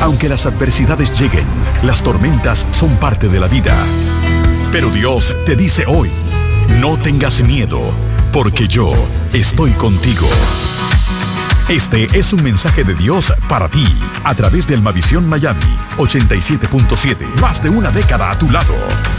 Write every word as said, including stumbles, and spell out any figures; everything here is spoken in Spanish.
Aunque las adversidades lleguen, las tormentas son parte de la vida. Pero Dios te dice hoy, no tengas miedo, porque yo estoy contigo. Este es un mensaje de Dios para ti, a través de Almavisión Miami ochenta y siete punto siete. Más de una década a tu lado.